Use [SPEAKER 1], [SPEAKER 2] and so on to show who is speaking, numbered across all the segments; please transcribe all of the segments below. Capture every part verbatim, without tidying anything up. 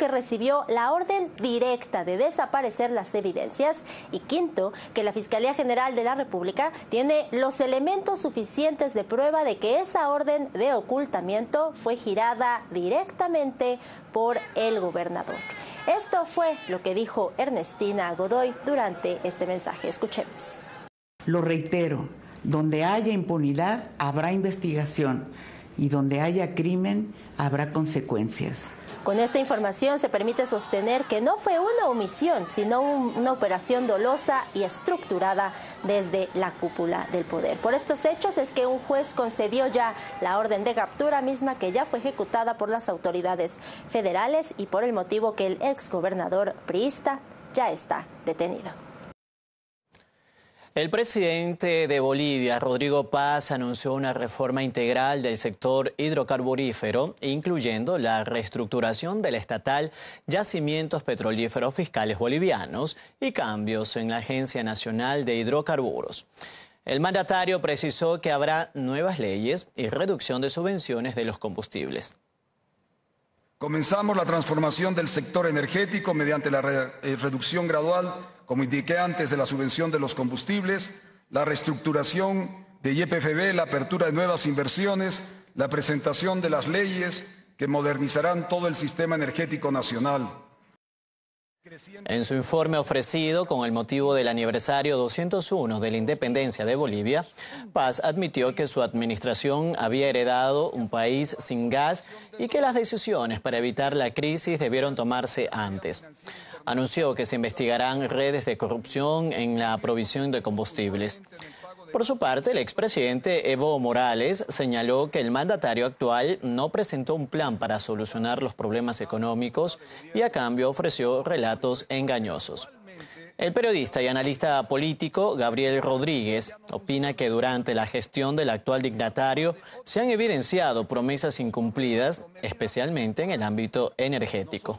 [SPEAKER 1] que recibió la orden directa de desaparecer las evidencias. Y quinto, que la Fiscalía General de la República tiene los elementos suficientes de prueba de que esa orden de ocultamiento fue girada directamente por el gobernador. Esto fue lo que dijo Ernestina Godoy durante este mensaje. Escuchemos.
[SPEAKER 2] Lo reitero, donde haya impunidad habrá investigación y donde haya crimen habrá consecuencias.
[SPEAKER 1] Con esta información se permite sostener que no fue una omisión, sino un, una operación dolosa y estructurada desde la cúpula del poder. Por estos hechos es que un juez concedió ya la orden de captura misma que ya fue ejecutada por las autoridades federales y por el motivo que el exgobernador priista ya está detenido.
[SPEAKER 3] El presidente de Bolivia, Rodrigo Paz, anunció una reforma integral del sector hidrocarburífero, incluyendo la reestructuración del estatal Yacimientos Petrolíferos Fiscales Bolivianos y cambios en la Agencia Nacional de Hidrocarburos. El mandatario precisó que habrá nuevas leyes y reducción de subvenciones de los combustibles.
[SPEAKER 4] Comenzamos la transformación del sector energético mediante la re- eh, reducción gradual, como indiqué antes, de la subvención de los combustibles, la reestructuración de Y P F B, la apertura de nuevas inversiones, la presentación de las leyes que modernizarán todo el sistema energético nacional.
[SPEAKER 3] En su informe ofrecido con el motivo del aniversario doscientos uno de la independencia de Bolivia, Paz admitió que su administración había heredado un país sin gas y que las decisiones para evitar la crisis debieron tomarse antes. Anunció que se investigarán redes de corrupción en la provisión de combustibles. Por su parte, el expresidente Evo Morales señaló que el mandatario actual no presentó un plan para solucionar los problemas económicos y a cambio ofreció relatos engañosos. El periodista y analista político Gabriel Rodríguez opina que durante la gestión del actual dignatario se han evidenciado promesas incumplidas, especialmente en el ámbito energético.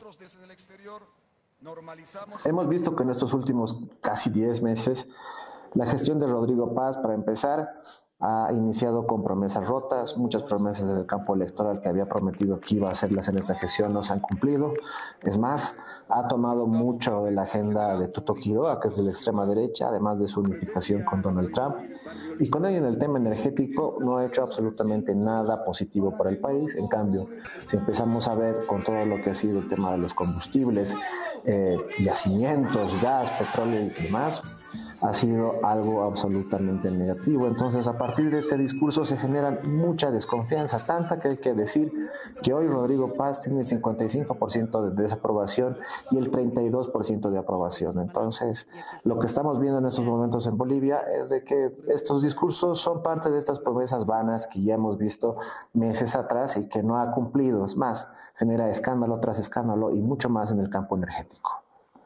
[SPEAKER 5] Hemos visto que en estos últimos casi diez meses la gestión de Rodrigo Paz, para empezar, ha iniciado con promesas rotas. Muchas promesas del campo electoral que había prometido que iba a hacerlas en esta gestión no se han cumplido. Es más, ha tomado mucho de la agenda de Tuto Quiroga, que es de la extrema derecha, además de su unificación con Donald Trump. Y con ello en el tema energético no ha hecho absolutamente nada positivo para el país. En cambio, si empezamos a ver con todo lo que ha sido el tema de los combustibles, eh, yacimientos, gas, petróleo y demás, ha sido algo absolutamente negativo. Entonces, a partir de este discurso se genera mucha desconfianza, tanta que hay que decir que hoy Rodrigo Paz tiene el cincuenta y cinco por ciento de desaprobación y el treinta y dos por ciento de aprobación. Entonces, lo que estamos viendo en estos momentos en Bolivia es de que estos discursos son parte de estas promesas vanas que ya hemos visto meses atrás y que no ha cumplido. Es más, genera escándalo tras escándalo y mucho más en el campo energético.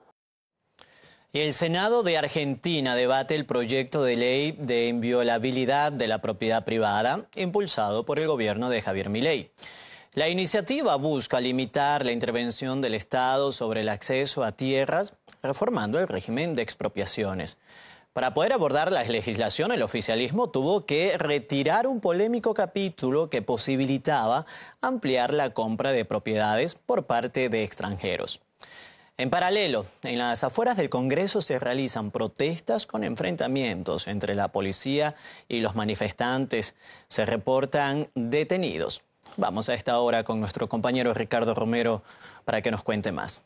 [SPEAKER 3] Y el Senado de Argentina debate el proyecto de ley de inviolabilidad de la propiedad privada, impulsado por el gobierno de Javier Milei. La iniciativa busca limitar la intervención del Estado sobre el acceso a tierras, reformando el régimen de expropiaciones. Para poder abordar la legislación, el oficialismo tuvo que retirar un polémico capítulo que posibilitaba ampliar la compra de propiedades por parte de extranjeros. En paralelo, en las afueras del Congreso se realizan protestas con enfrentamientos entre la policía y los manifestantes. Se reportan detenidos. Vamos a esta hora con nuestro compañero Ricardo Romero para que nos cuente más.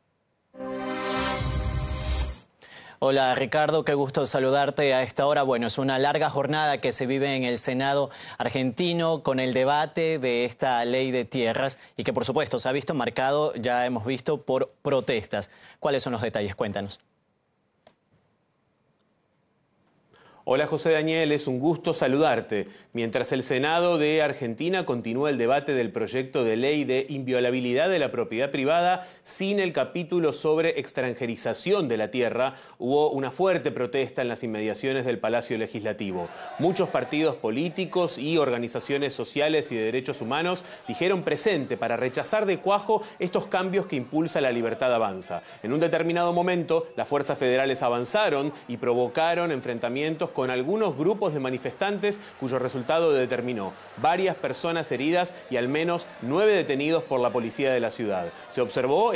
[SPEAKER 3] Hola Ricardo, qué gusto saludarte a esta hora. Bueno, es una larga jornada que se vive en el Senado argentino con el debate de esta ley de tierras y que por supuesto se ha visto marcado, ya hemos visto, por protestas. ¿Cuáles son los detalles? Cuéntanos.
[SPEAKER 6] Hola José Daniel, es un gusto saludarte. Mientras el Senado de Argentina continúa el debate del proyecto de ley de inviolabilidad de la propiedad privada sin el capítulo sobre extranjerización de la tierra, hubo una fuerte protesta en las inmediaciones del Palacio Legislativo. Muchos partidos políticos y organizaciones sociales y de derechos humanos dijeron presente para rechazar de cuajo estos cambios que impulsa la Libertad Avanza. En un determinado momento, las fuerzas federales avanzaron y provocaron enfrentamientos con algunos grupos de manifestantes cuyo resultado determinó varias personas heridas y al menos nueve detenidos por la policía de la ciudad. Se observó